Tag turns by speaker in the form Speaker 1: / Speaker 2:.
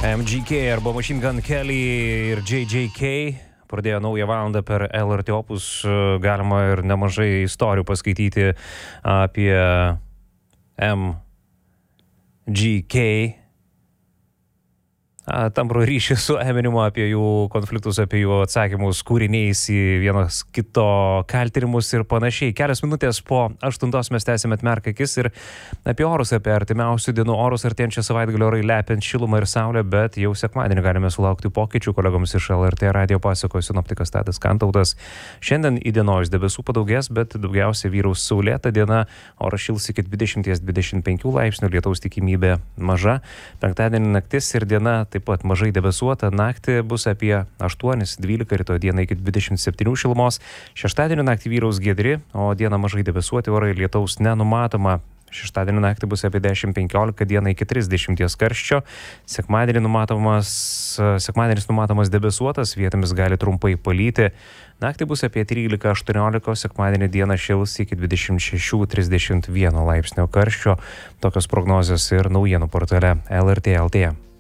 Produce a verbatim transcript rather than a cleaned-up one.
Speaker 1: M G K arba Machine Gun Kelly ir J J K pradėjo naują valandą per L R T Opus. Galima ir nemažai istorijų paskaityti apie M G K. Tampro ryšį su Eminimu, apie jų konfliktus, apie jų atsakymus kūriniais į vienas kito kaltinimus ir panašiai. Kelias minutės po aštuntos mes tęsime Atmerk akis ir apie orus, apie artimiausių dienų orus, artėjančią savaitgalio orai lepiant šilumą ir saulę, bet jau sekmadienį galime sulaukti pokyčių. Kolegoms iš L R T radijo pasakojo sinoptikas Tadas Kantautas. Šiandien įdienojus debesų padaugės, bet daugiausia vyraus saulėta diena, oras šils iki dvidešimt dvidešimt penkių laipsnių, lietaus tikimybė maža. Penktadienį naktis ir diena taip pat mažai debesuota, naktį bus apie aštuoni dvylika, rytoj dieną iki dvidešimt septynių šilumos. Šeštadienį naktį vyraus giedri, o dieną mažai debesuoti orai, lietaus nenumatoma. Šeštadienį naktį bus apie dešimt penkiolika, dieną iki trisdešimt karščio. Sekmadienį numatomas, sekmadienis numatomas debesuotas, vietomis gali trumpai palyti. Naktį bus apie trylika aštuoniolika, sekmadienį dieną šils iki dvidešimt šeši trisdešimt vienas laipsnio karščio. Tokios prognozijos ir naujienų portale L R T L T.